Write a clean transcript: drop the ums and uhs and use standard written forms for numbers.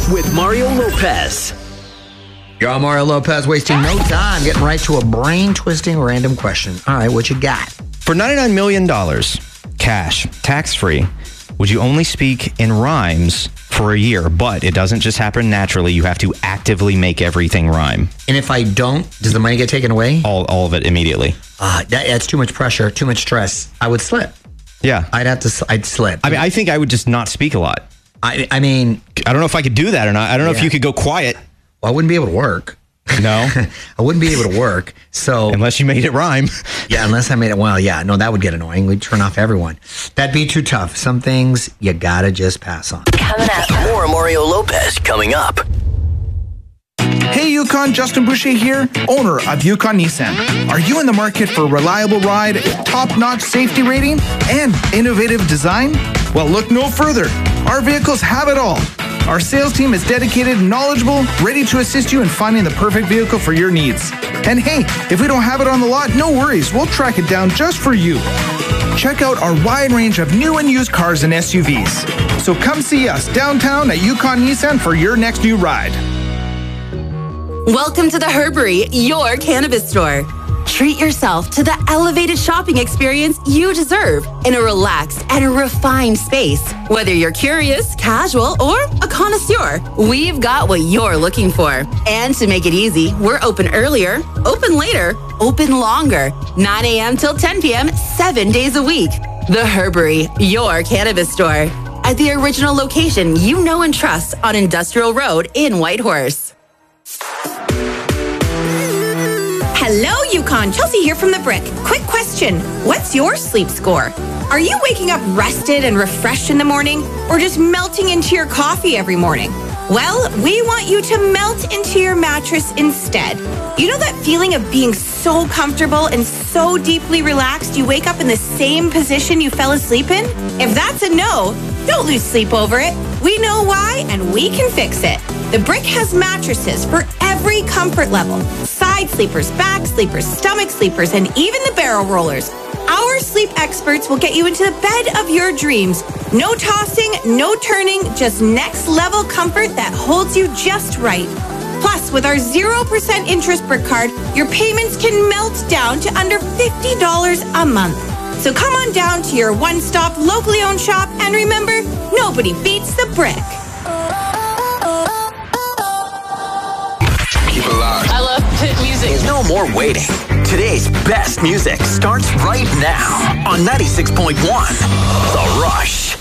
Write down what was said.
with Mario Lopez. You're Mario Lopez, wasting no time, getting right to a brain-twisting random question. All right, what you got? For $99 million, cash, tax-free, would you only speak in rhymes for a year? But it doesn't just happen naturally. You have to actively make everything rhyme. And if I don't, does the money get taken away? All of it immediately. That's too much pressure, too much stress. I would slip. Yeah. I'd slip. I mean, I think I would just not speak a lot. I mean... I don't know if I could do that or not. I don't know if you could go quiet. Well, I wouldn't be able to work. No. I wouldn't be able to work. So unless you made it rhyme. Yeah, unless I made it. Well, yeah, no, that would get annoying. We'd turn off everyone. That'd be too tough. Some things you gotta just pass on. Coming up. More Mario Lopez coming up. Hey Yukon, Justin Boucher here, owner of Yukon Nissan. Are you in the market for a reliable ride, top-notch safety rating, and innovative design? Well, look no further. Our vehicles have it all. Our sales team is dedicated and knowledgeable, ready to assist you in finding the perfect vehicle for your needs. And hey, if we don't have it on the lot, no worries. We'll track it down just for you. Check out our wide range of new and used cars and SUVs. So come see us downtown at Yukon Nissan for your next new ride. Welcome to the Herbery, your cannabis store. Treat yourself to the elevated shopping experience you deserve in a relaxed and refined space. Whether you're curious, casual, or a connoisseur, we've got what you're looking for. And to make it easy, we're open earlier, open later, open longer, 9 a.m. till 10 p.m., 7 days a week. The Herbery, your cannabis store. At the original location you know and trust on Industrial Road in Whitehorse. Hello, Yukon. Chelsea here from The Brick. Quick question. What's your sleep score? Are you waking up rested and refreshed in the morning, or just melting into your coffee every morning? Well, we want you to melt into your mattress instead. You know that feeling of being so comfortable and so deeply relaxed you wake up in the same position you fell asleep in? If that's a no, don't lose sleep over it. We know why, and we can fix it. The Brick has mattresses for every comfort level. Side sleepers, back sleepers, stomach sleepers, and even the barrel rollers. Our sleep experts will get you into the bed of your dreams. No tossing, no turning, just next level comfort that holds you just right. Plus, with our 0% interest Brick card, your payments can melt down to under $50 a month. So come on down to your one-stop, locally owned shop, and remember, nobody beats the Brick. Keep it locked. I love hit music. There's no more waiting. Today's best music starts right now on 96.1 The Rush.